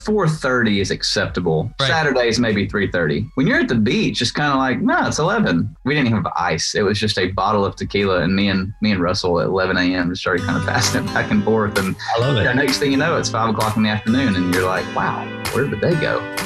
4:30 is acceptable. Right. Saturdays maybe 3:30. When you're at the beach, it's kind of like, no, it's 11. We didn't even have ice. It was just a bottle of tequila, and me and Russell at 11 a.m. just started kind of passing it back and forth. And I love it. next thing you know, it's 5 o'clock in the afternoon, and you're like, wow, where did the day go?